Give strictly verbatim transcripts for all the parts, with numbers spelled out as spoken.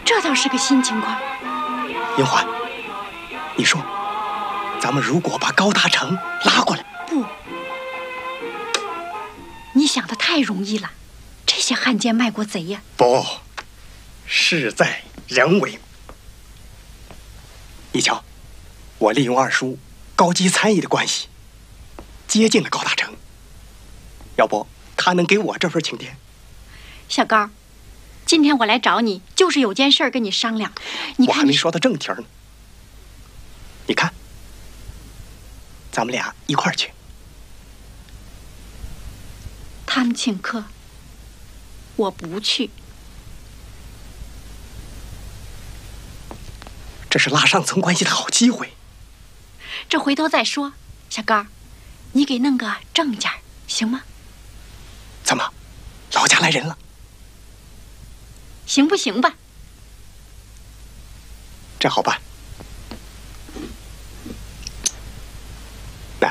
这倒是个新情况。 银环，你说，咱们如果把高大成拉过来？ 不，你想的太容易了。这些汉奸卖国贼呀！ 不，事在人为。你瞧，我利用二叔高级参议的关系，接近了高大成。要不，他能给我这份请帖？ 小高，今天我来找你，就是有件事跟你商量。你看， 我还没说到正题呢。你看，咱们俩一块儿去。 他们请客，我不去。 这是拉上层关系的好机会。 这回头再说。小高，你给弄个正件，行吗？ 怎么，老家来人了？ 行不行吧？ 这好办。来，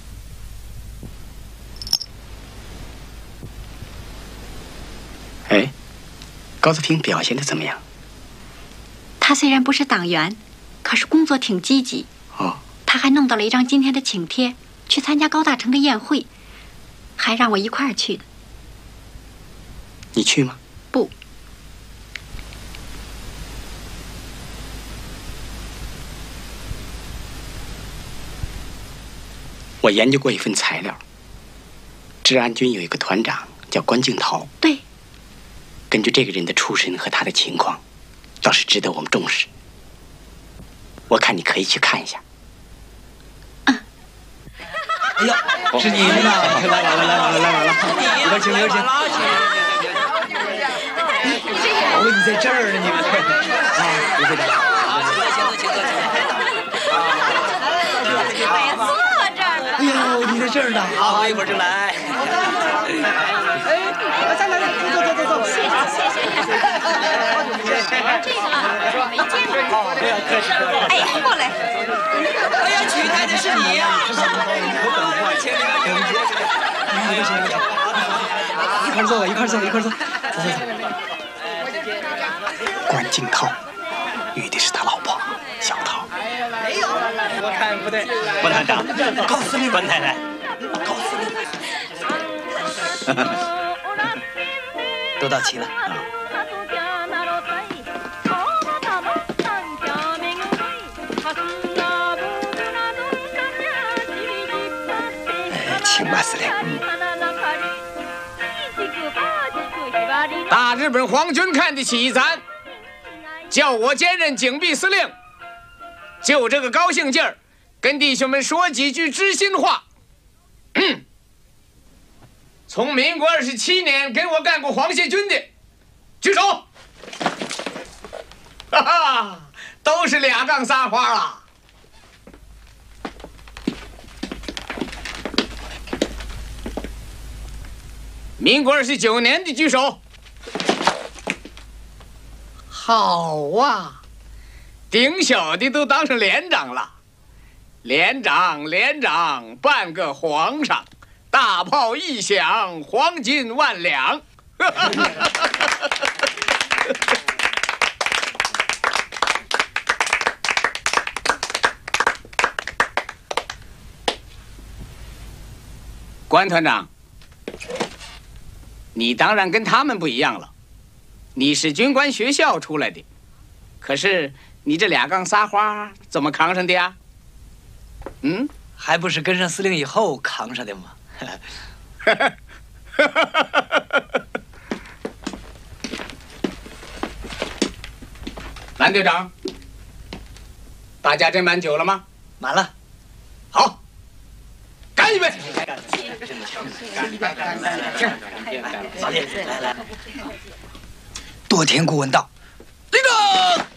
哎，高子婷表现得怎么样？ 他虽然不是党员，可是工作挺积极。 哦， 他还弄到了一张今天的请帖，去参加高大成的宴会，还让我一块儿去的。 你去吗？ 不。 我研究过一份材料，治安军有一个团长叫关敬陶。 对。 根据这个人的出身和他的情况，倒是值得我们重视。我看你可以去看一下。 嗯。 哎呀，是你们呐！来晚了，来晚了，来晚了！里边请，里边请。哦，你在这儿呢，你们啊，李会长。哎呦，你在这儿呢！好，一会儿就来。哎，再来来，走走走走。谢谢谢谢。 这个我没见过。 哎， 过来。 哎呀，娶太太是你呀！请你们，请你们。一块坐吧，一块坐，一块坐。走走走。 关敬涛，遇的是他老婆小涛。 没有，我看不对。 关团长， 告司令， 关太太， 告司令。都到齐了啊！ 请吧，司令。 大日本皇军看得起咱，叫我兼任警备司令，就这个高兴劲儿，跟弟兄们说几句知心话。嗯，从民国二十七年跟我干过皇协军的，举手。哈哈，都是俩杠仨花啊。民国二十九年的举手。好啊，顶小的都当上连长了，连长连长半个皇上，大炮一响，黄金万两。关团长，你当然跟他们不一样了，你是军官学校出来的，可是你这俩杠仨花怎么扛上的呀？嗯， 还不是跟上司令以后扛上的吗？ 蓝队长，大家斟满酒了吗？ 满了。 好，干一杯！ 老弟，来来，多田顾问到，立正。